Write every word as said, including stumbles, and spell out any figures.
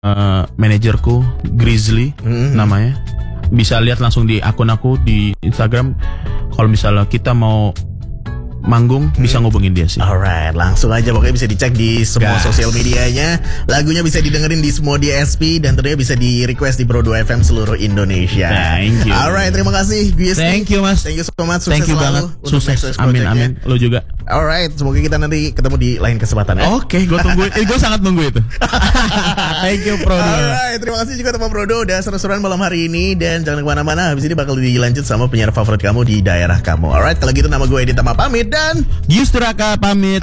uh, manajerku Grizzly mm-hmm. namanya. Bisa lihat langsung di akun aku di Instagram. Kalau misalnya kita mau manggung hmm. bisa ngubungin dia sih. Alright, langsung aja pokoknya bisa dicek di semua Gas. sosial medianya. Lagunya bisa didengerin di semua D S P dan tentunya bisa di request di Pro dua F M seluruh Indonesia. Thank you. Alright, terima kasih Gue. Thank you Mas. Thank you so much. Sukses Thank you selalu banget. Sukses. Amin amin. Lo juga. Alright, semoga kita nanti ketemu di lain kesempatan ya. Oke, okay, gue tunggu. Eh, gue sangat nunggu itu. Thank you Pro. Alright, terima kasih juga teman Prodo udah seru-seruan malam hari ini dan jangan kemana-mana. Habis ini bakal dilanjut sama penyiar favorit kamu di daerah kamu. Alright, kalau gitu nama gue Edi Tama pamit dan Gius Raka pamit.